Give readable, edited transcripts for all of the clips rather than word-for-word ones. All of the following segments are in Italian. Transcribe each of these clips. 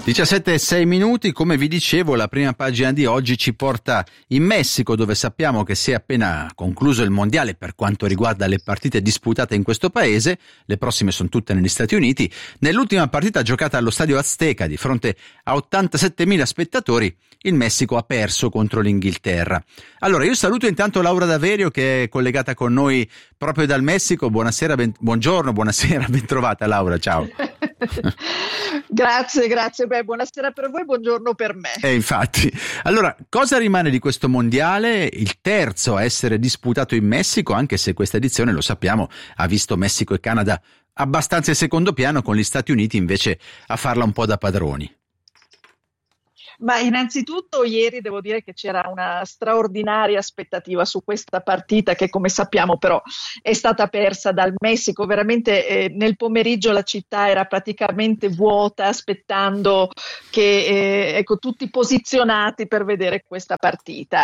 17:06, come vi dicevo, la prima pagina di oggi ci porta in Messico, dove sappiamo che si è appena concluso il mondiale per quanto riguarda le partite disputate in questo paese. Le prossime sono tutte negli Stati Uniti. Nell'ultima partita giocata allo stadio Azteca di fronte a 87.000 spettatori, il Messico ha perso contro l'Inghilterra. Allora io saluto intanto Laura Daverio, che è collegata con noi proprio dal Messico. Buonasera, buongiorno, buonasera, ben trovata Laura, ciao. Grazie. Beh, buonasera per voi, buongiorno per me. Infatti. Allora, cosa rimane di questo mondiale? Il terzo a essere disputato in Messico, anche se questa edizione, lo sappiamo, ha visto Messico e Canada abbastanza in secondo piano, con gli Stati Uniti invece a farla un po' da padroni. Ma innanzitutto ieri devo dire che c'era una straordinaria aspettativa su questa partita che, come sappiamo, però è stata persa dal Messico. Veramente nel pomeriggio la città era praticamente vuota, aspettando che tutti posizionati per vedere questa partita.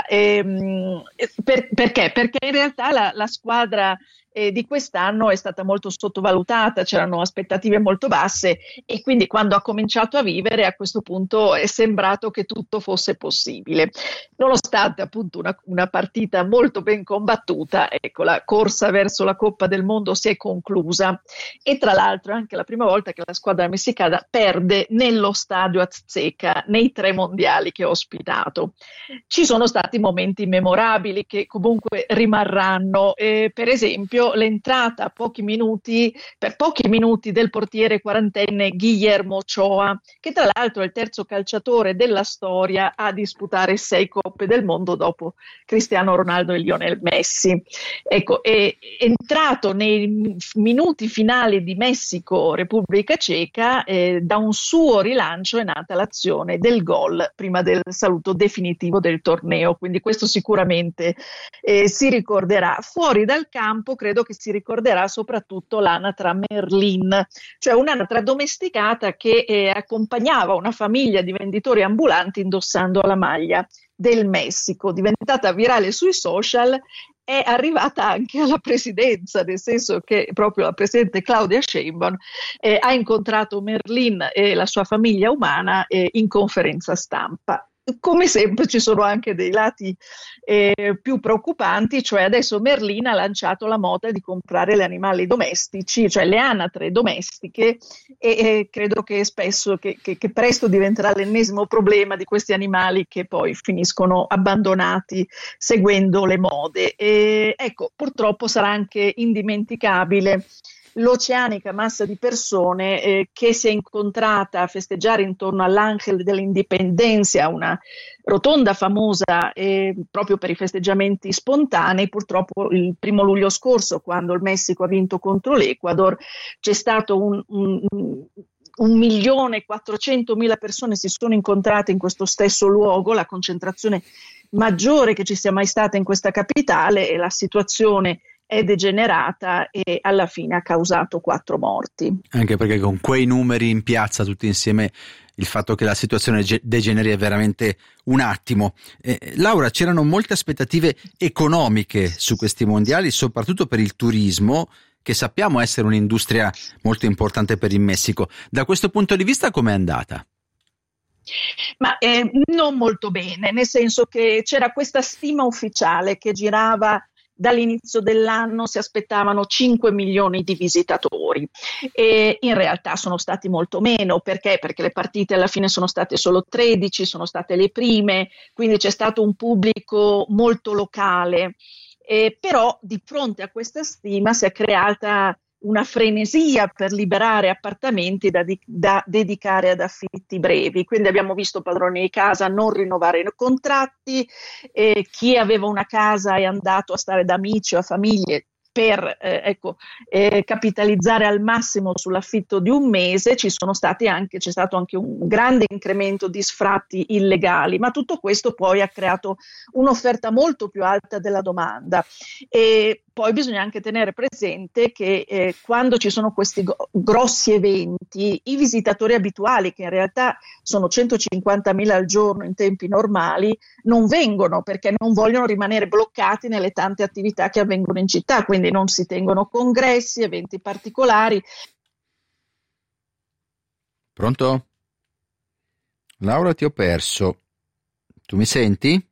Perché? Perché in realtà la squadra di quest'anno è stata molto sottovalutata, c'erano aspettative molto basse e quindi quando ha cominciato a vivere, a questo punto è sembrato che tutto fosse possibile. Nonostante appunto una partita molto ben combattuta, ecco, la corsa verso la Coppa del Mondo si è conclusa e tra l'altro è anche la prima volta che la squadra messicana perde nello stadio Azteca nei 3 mondiali che ha ospitato. Ci sono stati momenti memorabili che comunque rimarranno, per esempio l'entrata per pochi minuti del portiere quarantenne Guillermo Ochoa, che tra l'altro è il terzo calciatore della storia a disputare 6 Coppe del Mondo dopo Cristiano Ronaldo e Lionel Messi. Ecco, è entrato nei minuti finali di Messico-Repubblica Ceca, da un suo rilancio è nata l'azione del gol prima del saluto definitivo del torneo, quindi questo sicuramente si ricorderà. Fuori dal campo credo che si ricorderà soprattutto l'anatra Merlin, cioè un'anatra domesticata che accompagnava una famiglia di venditori ambulanti indossando la maglia del Messico, diventata virale sui social. È arrivata anche alla presidenza, nel senso che proprio la presidente Claudia Sheinbaum ha incontrato Merlin e la sua famiglia umana in conferenza stampa. Come sempre ci sono anche dei lati più preoccupanti, cioè adesso Merlin ha lanciato la moda di comprare gli animali domestici, cioè le anatre domestiche, e credo che spesso, che presto diventerà l'ennesimo problema di questi animali che poi finiscono abbandonati seguendo le mode. Ecco, purtroppo sarà anche indimenticabile l'oceanica massa di persone che si è incontrata a festeggiare intorno all'Ángel de la Independencia, una rotonda famosa proprio per i festeggiamenti spontanei. Purtroppo il 1° luglio scorso, quando il Messico ha vinto contro l'Ecuador, c'è stato 1.400.000 persone si sono incontrate in questo stesso luogo, la concentrazione maggiore che ci sia mai stata in questa capitale, e la situazione è degenerata e alla fine ha causato 4 morti. Anche perché con quei numeri in piazza tutti insieme, il fatto che la situazione degeneri è veramente un attimo. Laura, c'erano molte aspettative economiche su questi mondiali, soprattutto per il turismo, che sappiamo essere un'industria molto importante per il Messico. Da questo punto di vista com'è andata? Ma non molto bene, nel senso che c'era questa stima ufficiale che girava. Dall'inizio dell'anno si aspettavano 5 milioni di visitatori e in realtà sono stati molto meno. Perché? Perché le partite alla fine sono state solo 13, sono state le prime, quindi c'è stato un pubblico molto locale. Però di fronte a questa stima si è creata una frenesia per liberare appartamenti da dedicare ad affitti brevi. Quindi abbiamo visto padroni di casa non rinnovare i contratti, chi aveva una casa è andato a stare da amici o a famiglie per capitalizzare al massimo sull'affitto di un mese. C'è stato anche un grande incremento di sfratti illegali, ma tutto questo poi ha creato un'offerta molto più alta della domanda. E poi bisogna anche tenere presente che quando ci sono questi grossi eventi, i visitatori abituali, che in realtà sono 150.000 al giorno in tempi normali, non vengono perché non vogliono rimanere bloccati nelle tante attività che avvengono in città, quindi non si tengono congressi, eventi particolari. Pronto? Laura, ti ho perso. Tu mi senti?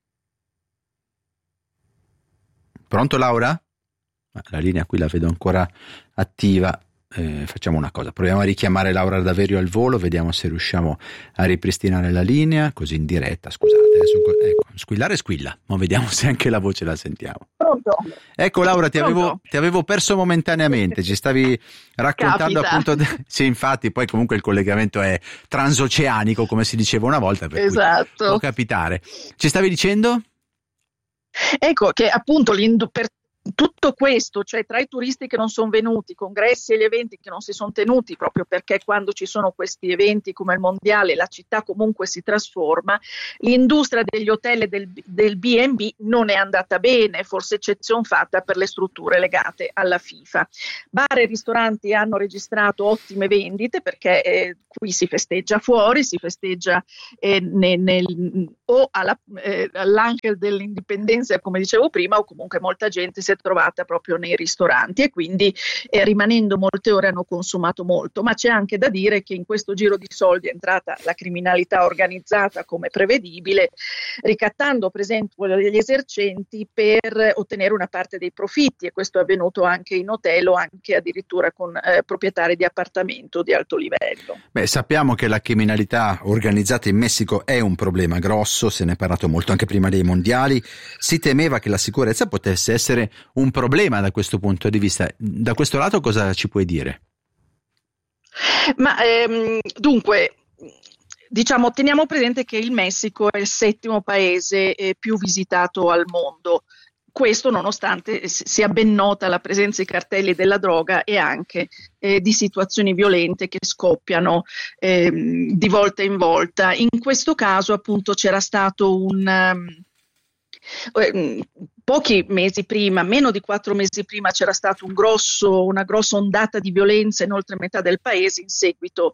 Pronto, Laura? La linea qui la vedo ancora attiva. Facciamo una cosa, proviamo a richiamare Laura Daverio al volo, vediamo se riusciamo a ripristinare la linea, così in diretta. Scusate, adesso, ecco, squillare squilla, ma vediamo se anche la voce la sentiamo. Pronto? Ecco, Laura, ti avevo perso momentaneamente, ci stavi raccontando. Capita. Appunto. Sì, infatti, poi comunque il collegamento è transoceanico, come si diceva una volta, per esatto. Cui può capitare. Ci stavi dicendo? Ecco che appunto per tutto questo, cioè tra i turisti che non sono venuti, congressi e gli eventi che non si sono tenuti, proprio perché quando ci sono questi eventi come il mondiale la città comunque si trasforma, l'industria degli hotel e del B&B non è andata bene, forse eccezione fatta per le strutture legate alla FIFA. Bar e ristoranti hanno registrato ottime vendite perché qui si festeggia fuori, si festeggia all'Anche dell'Indipendenza, come dicevo prima, o comunque molta gente si è trovata proprio nei ristoranti e quindi rimanendo molte ore hanno consumato molto, ma c'è anche da dire che in questo giro di soldi è entrata la criminalità organizzata come prevedibile, ricattando per esempio degli esercenti per ottenere una parte dei profitti, e questo è avvenuto anche in hotel o anche addirittura con proprietari di appartamento di alto livello. Beh, sappiamo che la criminalità organizzata in Messico è un problema grosso, se ne è parlato molto anche prima dei mondiali, si temeva che la sicurezza potesse essere un problema da questo punto di vista. Da questo lato cosa ci puoi dire? Ma dunque, diciamo, teniamo presente che il Messico è il 7° paese più visitato al mondo. Questo nonostante sia ben nota la presenza di cartelli della droga e anche di situazioni violente che scoppiano di volta in volta. In questo caso appunto c'era stato pochi mesi prima, meno di 4 mesi prima, c'era stata una grossa ondata di violenza in oltre metà del paese in seguito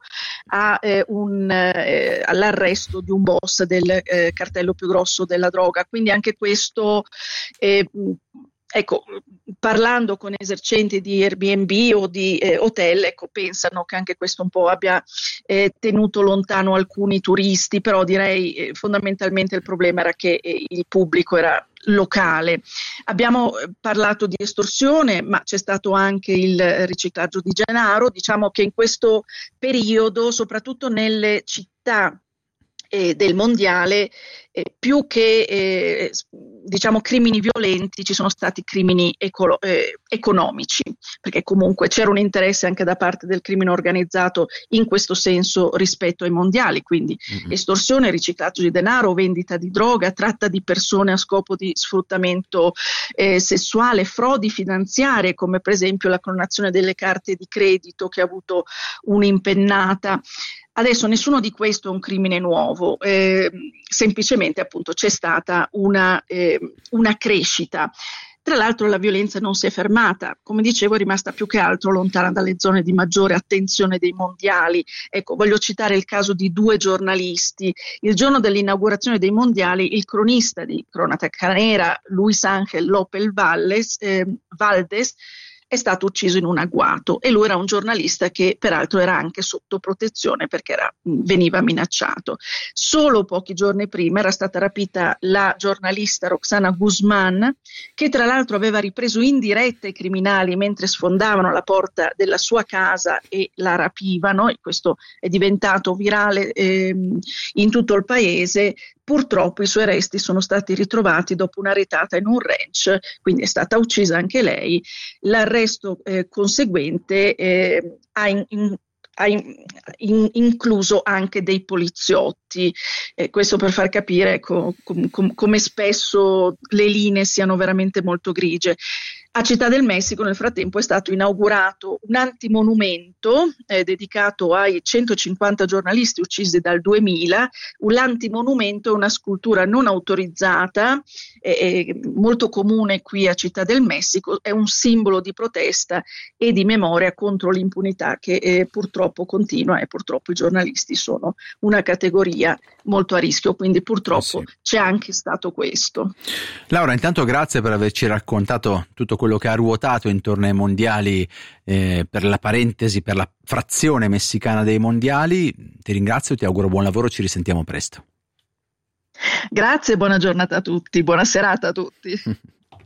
all'arresto di un boss del cartello più grosso della droga. Quindi anche questo, ecco, parlando con esercenti di Airbnb o di hotel, ecco, pensano che anche questo un po' abbia tenuto lontano alcuni turisti, però direi fondamentalmente il problema era che il pubblico era locale. Abbiamo parlato di estorsione, ma c'è stato anche il riciclaggio di denaro. Diciamo che in questo periodo, soprattutto nelle città del mondiale, più che diciamo crimini violenti, ci sono stati crimini economici, perché comunque c'era un interesse anche da parte del crimine organizzato in questo senso rispetto ai mondiali, quindi estorsione, riciclaggio di denaro, vendita di droga, tratta di persone a scopo di sfruttamento sessuale, frodi finanziarie come per esempio la clonazione delle carte di credito che ha avuto un'impennata. Adesso nessuno di questo è un crimine nuovo, semplicemente appunto c'è stata una crescita. Tra l'altro la violenza non si è fermata, come dicevo è rimasta più che altro lontana dalle zone di maggiore attenzione dei mondiali. Ecco, voglio citare il caso di 2 giornalisti. Il giorno dell'inaugurazione dei mondiali il cronista di Cronaca Nera, Luis Ángel López Valdés, è stato ucciso in un agguato e lui era un giornalista che peraltro era anche sotto protezione perché veniva minacciato. Solo pochi giorni prima era stata rapita la giornalista Roxana Guzmán, che tra l'altro aveva ripreso in diretta i criminali mentre sfondavano la porta della sua casa e la rapivano, e questo è diventato virale in tutto il paese. Purtroppo i suoi resti sono stati ritrovati dopo una retata in un ranch, quindi è stata uccisa anche lei. L'arresto conseguente ha incluso anche dei poliziotti, questo per far capire come spesso le linee siano veramente molto grigie. A Città del Messico nel frattempo è stato inaugurato un antimonumento dedicato ai 150 giornalisti uccisi dal 2000. L'antimonumento è una scultura non autorizzata è molto comune qui a Città del Messico, è un simbolo di protesta e di memoria contro l'impunità che purtroppo continua, e purtroppo i giornalisti sono una categoria molto a rischio, quindi purtroppo c'è anche stato questo. Laura, intanto grazie per averci raccontato tutto quello che ha ruotato intorno ai mondiali, per la parentesi, per la frazione messicana dei mondiali. Ti ringrazio, ti auguro buon lavoro, ci risentiamo presto. Grazie, buona giornata a tutti, buona serata a tutti.